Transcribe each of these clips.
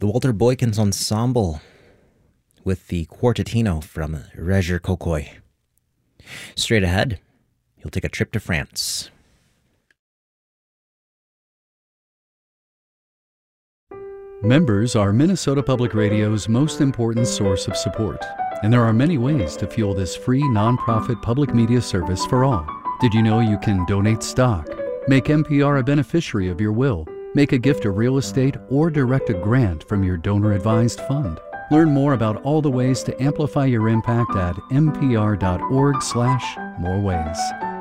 The Walter Boykins Ensemble with the Quartetino from Reger Kokoi. Straight ahead, you'll take a trip to France. Members are Minnesota Public Radio's most important source of support, and there are many ways to fuel this free nonprofit public media service for all. Did you know you can donate stock, make NPR a beneficiary of your will, make a gift of real estate, or direct a grant from your donor-advised fund? Learn more about all the ways to amplify your impact at npr.org/moreways.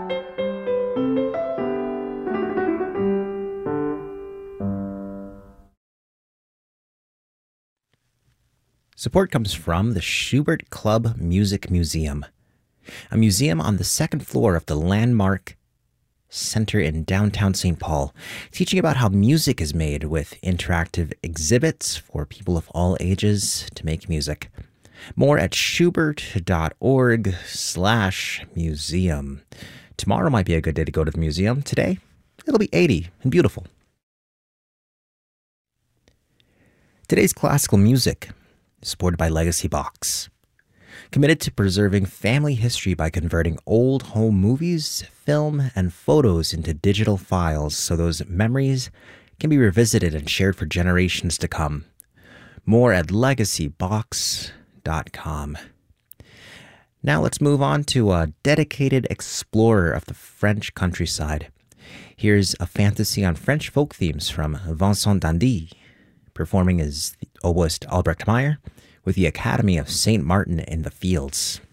Support comes from the Schubert Club Music Museum, a museum on the second floor of the Landmark Center in downtown St. Paul, teaching about how music is made with interactive exhibits for people of all ages to make music. More at schubert.org/museum. Tomorrow might be a good day to go to the museum. Today, it'll be 80 and beautiful. Today's classical music is supported by Legacy Box, committed to preserving family history by converting old home movies, film, and photos into digital files so those memories can be revisited and shared for generations to come. More at legacybox.com. Now let's move on to a dedicated explorer of the French countryside. Here's a fantasy on French folk themes from Vincent Dandy, performing as oboist Albrecht Meyer with the Academy of St. Martin in the Fields.